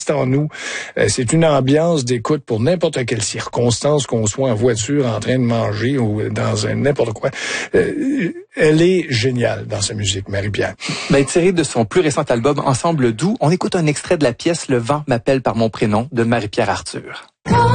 en nous. C'est une ambiance d'écoute pour n'importe quelle circonstance, qu'on soit en voiture, en train de manger ou dans n'importe quoi. Elle est géniale dans sa musique, Marie-Pierre. Tiré de son plus récent album Ensemble doux, on écoute un extrait de la pièce Le vent m'appelle par mon prénom de Marie-Pierre Arthur.